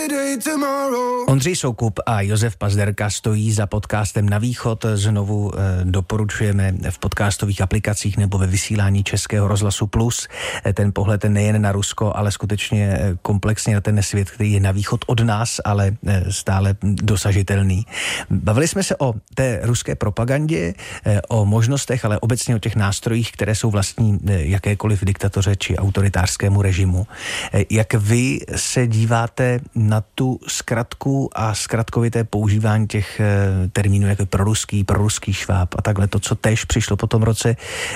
Ondřej Soukup a Josef Pazderka stojí za podcastem Na východ. Znovu doporučujeme v podcastových aplikacích nebo ve vysílání Českého rozhlasu Plus. Ten pohled nejen na Rusko, ale skutečně komplexně na ten svět, který je na východ od nás, ale stále dosažitelný. Bavili jsme se o té ruské propagandě, o možnostech, ale obecně o těch nástrojích, které jsou vlastní jakékoliv diktatoře či autoritářskému režimu. Jak vy se díváte na tu zkratku a zkratkovité používání těch termínů jako proruský šváb a takhle, to, co též přišlo po tom roce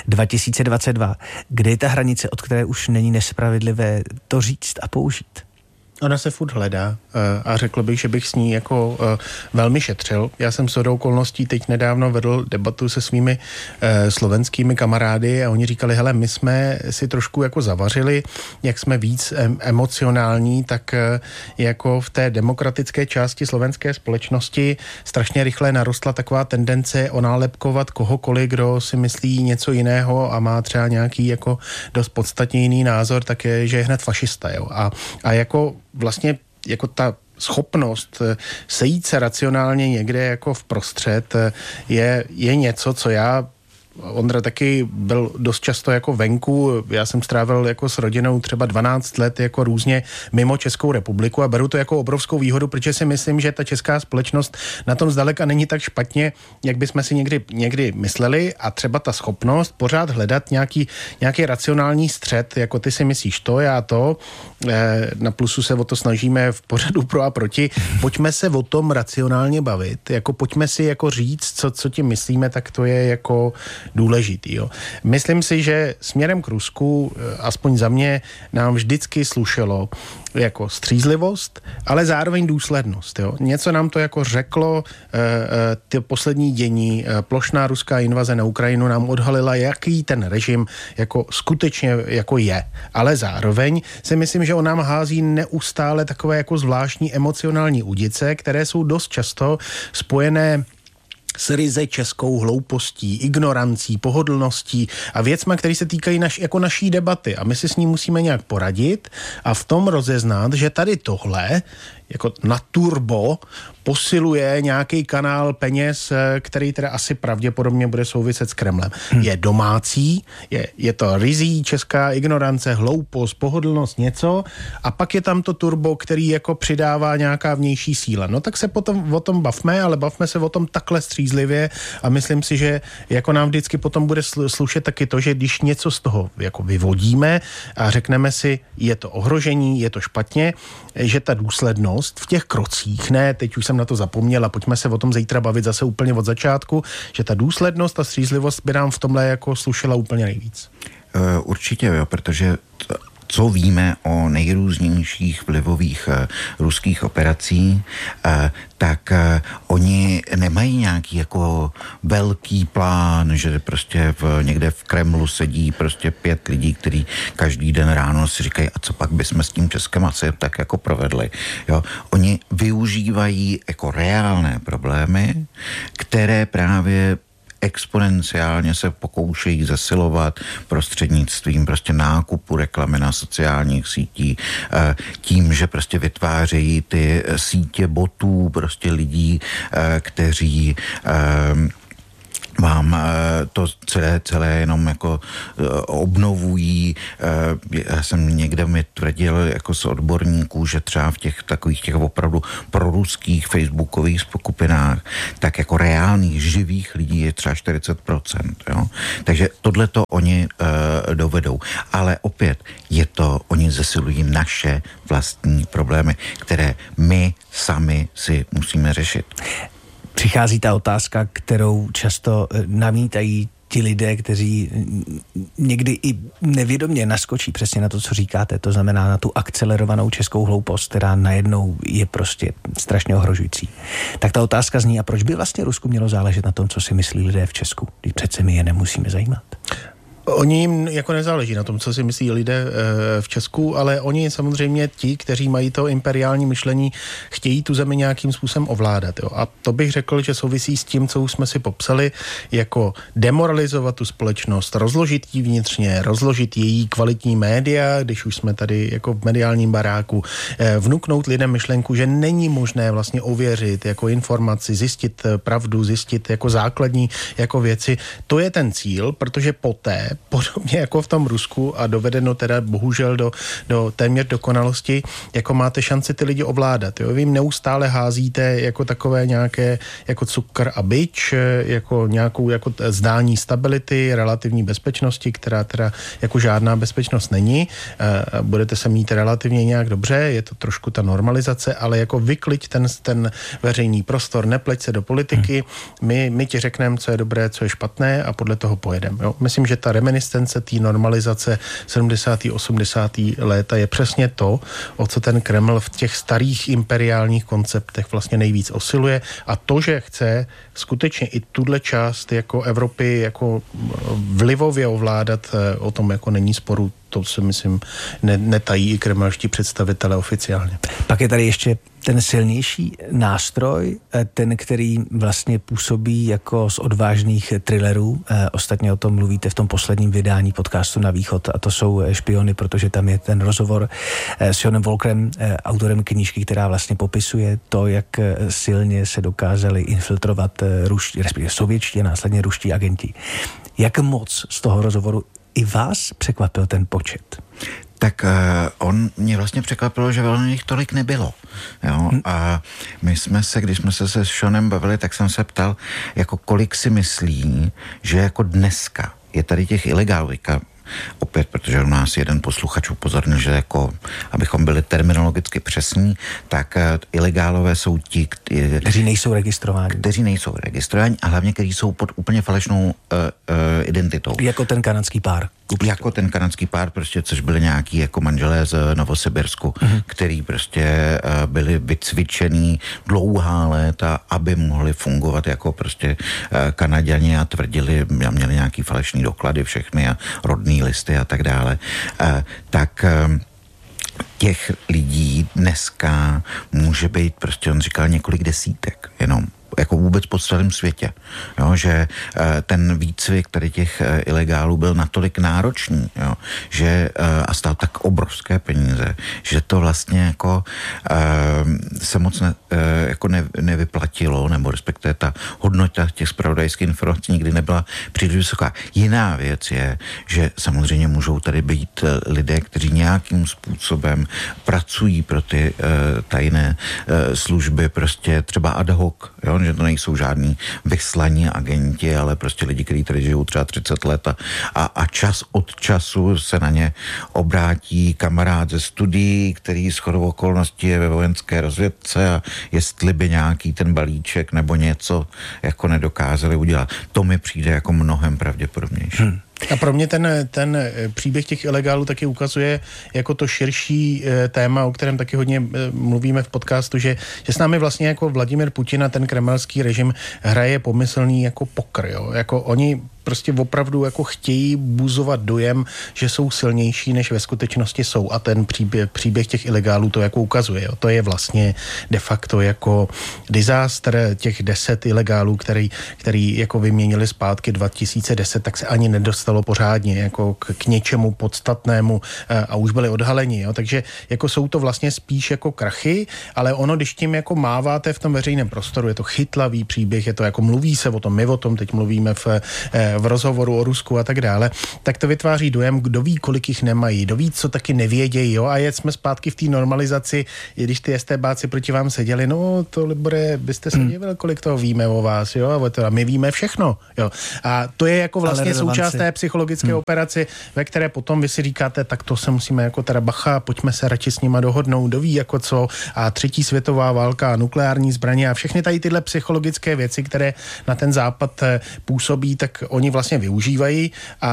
2022. Kde je ta hranice, od které už není nespravedlivé to říct a použít? Ona se furt hledá a řekl bych, že bych s ní jako velmi šetřil. Já jsem shodou okolností teď nedávno vedl debatu se svými slovenskými kamarády a oni říkali, hele, my jsme si trošku jako zavařili, jak jsme víc emocionální, tak jako v té demokratické části slovenské společnosti strašně rychle narostla taková tendence onálepkovat kohokoliv, kdo si myslí něco jiného a má třeba nějaký jako dost podstatně jiný názor, tak je, že je hned fašista. Jo? A jako vlastně jako ta schopnost sejít se racionálně někde jako vprostřed je něco, co já, Ondra taky byl dost často jako venku, já jsem strávil jako s rodinou třeba 12 let jako různě mimo Českou republiku a beru to jako obrovskou výhodu, protože si myslím, že ta česká společnost na tom zdaleka není tak špatně, jak bychom si někdy mysleli a třeba ta schopnost pořád hledat nějaký racionální střed, jako ty si myslíš to, já to, na Plusu se o to snažíme v pořadu pro a proti, pojďme se o tom racionálně bavit, jako pojďme si jako říct, co tím myslíme, tak to je jako důležitý. Jo. Myslím si, že směrem k Rusku, aspoň za mě, nám vždycky slušelo jako střízlivost, ale zároveň důslednost. Jo. Něco nám to jako řeklo, ty poslední dění, plošná ruská invaze na Ukrajinu nám odhalila, jaký ten režim jako skutečně jako je. Ale zároveň si myslím, že on nám hází neustále takové jako zvláštní emocionální udice, které jsou dost často spojené s ryze českou hloupostí, ignorancí, pohodlností a věcma, které se týkají jako naší debaty. A my si s ní musíme nějak poradit a v tom rozeznat, že tady tohle jako na turbo posiluje nějaký kanál peněz, který teda asi pravděpodobně bude souviset s Kremlem. Je domácí, je to ryzí česká ignorance, hloupost, pohodlnost, něco a pak je tam to turbo, který jako přidává nějaká vnější síla. No tak se potom o tom bavme, ale bavme se o tom takhle střízlivě a myslím si, že jako nám vždycky potom bude slušet taky to, že když něco z toho jako vyvodíme a řekneme si, je to ohrožení, je to špatně, že ta důslednost v těch krocích, ne, teď už jsem na to zapomněl a pojďme se o tom zítra bavit zase úplně od začátku, že ta důslednost a střízlivost by nám v tomhle jako slušela úplně nejvíc. Určitě, jo, protože co víme o nejrůznějších vlivových ruských operací, tak oni nemají nějaký jako velký plán, že prostě někde v Kremlu sedí prostě 5 lidí, kteří každý den ráno si říkají, a co pak bychom s tím Českem asi tak jako provedli. Jo? Oni využívají jako reálné problémy, které právě exponenciálně se pokoušejí zesilovat prostřednictvím prostě nákupu reklamy na sociálních sítích, tím, že prostě vytvářejí ty sítě botů prostě lidí, kteří vám to celé jenom jako obnovují. Já jsem někde mi tvrdil jako z odborníků, že třeba v těch takových těch opravdu proruských facebookových skupinách tak jako reálných živých lidí je třeba 40%. Jo? Takže tohleto oni dovedou. Ale opět oni zesilují naše vlastní problémy, které my sami si musíme řešit. Přichází ta otázka, kterou často namítají ti lidé, kteří někdy i nevědomě naskočí přesně na to, co říkáte, to znamená na tu akcelerovanou českou hloupost, která najednou je prostě strašně ohrožující. Tak ta otázka zní, a proč by vlastně Rusku mělo záležet na tom, co si myslí lidé v Česku, když přece my je nemusíme zajímat? Oni jim jako nezáleží na tom, co si myslí lidé v Česku, ale oni samozřejmě ti, kteří mají to imperiální myšlení, chtějí tu zemi nějakým způsobem ovládat. Jo. A to bych řekl, že souvisí s tím, co už jsme si popsali, jako demoralizovat tu společnost, rozložit ji vnitřně, rozložit její kvalitní média, když už jsme tady jako v mediálním baráku, vnuknout lidem myšlenku, že není možné vlastně ověřit jako informaci, zjistit pravdu, zjistit jako základní jako věci. To je ten cíl, protože poté, podobně jako v tom Rusku a dovedeno teda bohužel do téměř dokonalosti, jako máte šanci ty lidi ovládat. Jo? Vy jim neustále házíte jako takové nějaké jako cukr a bič, jako nějakou jako zdání stability, relativní bezpečnosti, která teda jako žádná bezpečnost není. Budete se mít relativně nějak dobře, je to trošku ta normalizace, ale jako vykliď ten veřejný prostor, nepleť se do politiky, my ti řekneme, co je dobré, co je špatné a podle toho pojedeme. Myslím, že ta reminiscence té normalizace 70. 80. léta je přesně to, o co ten Kreml v těch starých imperiálních konceptech vlastně nejvíc osiluje a to, že chce skutečně i tuhle část jako Evropy jako vlivově ovládat, o tom jako není sporu. To si myslím netají i kremelští představitelé oficiálně. Pak je tady ještě ten silnější nástroj, ten, který vlastně působí jako z odvážných thrillerů. Ostatně o tom mluvíte v tom posledním vydání podcastu Na východ a to jsou Špiony, protože tam je ten rozhovor s Jonem Volkerem, autorem knížky, která vlastně popisuje to, jak silně se dokázali infiltrovat respektive sovětští a následně ruští agenti. Jak moc z toho rozhovoru i vás překvapil ten počet? Tak on mě vlastně překvapilo, že velmi jich tolik nebylo. Jo? A my jsme se, když jsme se Seanem bavili, tak jsem se ptal, jako kolik si myslí, že jako dneska je tady těch ilegálů. Opět, protože u nás jeden posluchač upozornil, že jako, abychom byli terminologicky přesní, tak ilegálové jsou ti, kteří nejsou registrováni. A hlavně, kteří jsou pod úplně falešnou identitou. Jako ten kanadský pár. Jako ten kanadský pár, prostě, což byli nějaký jako manželé z Novosibirsku, který prostě byli vycvičený dlouhá léta, aby mohli fungovat jako prostě Kanaďani a tvrdili, měli nějaký falešný doklady všechny a rodný listy a tak dále. Tak těch lidí dneska může být, prostě on říkal, několik desítek jenom. Jako vůbec po celém světě. Jo, že ten výcvik tady těch ilegálů byl natolik náročný, jo, že a stál tak obrovské peníze, že to vlastně jako se moc nevyplatilo, nebo respektive ta hodnota těch zpravodajských informací nikdy nebyla příliš vysoká. Jiná věc je, že samozřejmě můžou tady být lidé, kteří nějakým způsobem pracují pro ty tajné služby, prostě třeba ad hoc, jo, že to nejsou žádní vyslaní agenti, ale prostě lidi, kteří tady žijou třeba 30 let a čas od času se na ně obrátí kamarád ze studií, který shodou okolností je ve vojenské rozvědce a jestli by nějaký ten balíček nebo něco jako nedokázali udělat. To mi přijde jako mnohem pravděpodobnější. A pro mě ten příběh těch ilegálů taky ukazuje jako to širší téma, o kterém taky hodně mluvíme v podcastu, že s námi vlastně jako Vladimír Putin a ten kremelský režim hraje pomyslný jako pokr, jo? Jako oni prostě opravdu jako chtějí buzovat dojem, že jsou silnější, než ve skutečnosti jsou a ten příběh těch ilegálů to jako ukazuje. Jo. To je vlastně de facto jako disaster těch 10 ilegálů, který jako vyměnili zpátky 2010, tak se ani nedostalo pořádně jako k něčemu podstatnému a už byli odhaleni. Jo. Takže jako jsou to vlastně spíš jako krachy, ale ono, když tím jako máváte v tom veřejném prostoru, je to chytlavý příběh, je to jako mluví se o tom, my o tom teď mluvíme v rozhovoru o Rusku a tak dále, tak to vytváří dojem, kdo ví, kolik jich nemají, kdo ví, co taky nevědějí, jo, a jsme zpátky v té normalizaci, i když ty STBáci proti vám seděli, no to, Libore, byste se divil, kolik toho víme o vás, jo, a my víme všechno, jo. A to je jako vlastně součást té psychologické operace, ve které potom vy si říkáte, tak to se musíme jako teda bacha, pojďme se radši s nima dohodnout, kdo ví jako co, a 3. světová válka, nukleární zbraně a všechny tady tyhle psychologické věci, které na ten západ působí, tak oni vlastně využívají a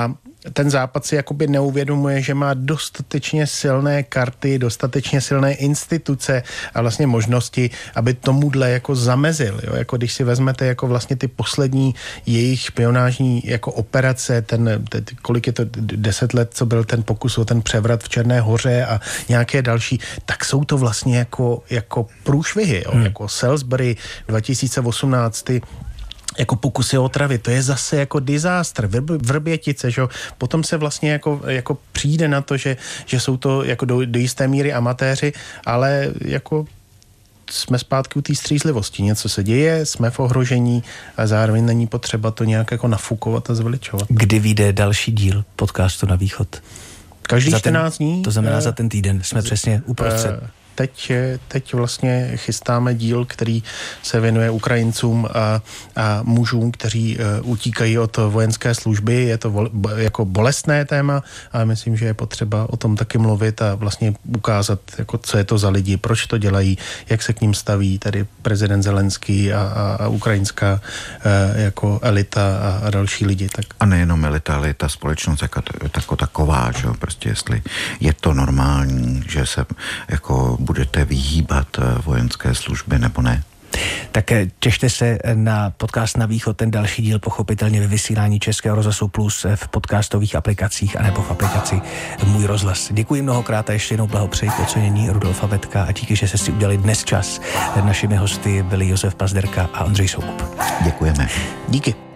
ten Západ si jakoby neuvědomuje, že má dostatečně silné karty, dostatečně silné instituce a vlastně možnosti, aby tomuhle jako zamezil. Jo? Jako když si vezmete jako vlastně ty poslední jejich špionážní jako operace, kolik je to 10 let, co byl ten pokus o ten převrat v Černé Hoře a nějaké další, tak jsou to vlastně jako průšvihy. Jo? Jako Salisbury 2018, jako pokusy o otravy, to je zase jako disaster, Vrbětice, že? Potom se vlastně jako přijde na to, že jsou to jako do jisté míry amatéři, ale jako jsme zpátky u té střízlivosti. Něco se děje, jsme v ohrožení a zároveň není potřeba to nějak jako nafukovat a zveličovat. Kdy vyjde další díl podcastu Na východ? Každý 14 dní. To znamená za ten týden. Jsme přesně uprostřed. Teď vlastně chystáme díl, který se věnuje Ukrajincům a mužům, kteří utíkají od vojenské služby. Je to jako bolestné téma, ale myslím, že je potřeba o tom taky mluvit a vlastně ukázat, jako co je to za lidi, proč to dělají, jak se k ním staví tady prezident Zelenský a ukrajinská jako elita a další lidi. Tak. A nejenom elita, ale ta společnost jako taková, že jo? Prostě jestli je to normální, že se jako budete vyhýbat vojenské služby nebo ne. Tak těšte se na podcast Na východ, ten další díl pochopitelně ve vysílání Českého rozhlasu Plus v podcastových aplikacích anebo v aplikaci Můj rozhlas. Děkuji mnohokrát a ještě jednou blahopřeji k ocenění Rudolfa Betka a díky, že jste si udělali dnes čas. Našimi hosty byli Josef Pazderka a Ondřej Soukup. Děkujeme. Díky.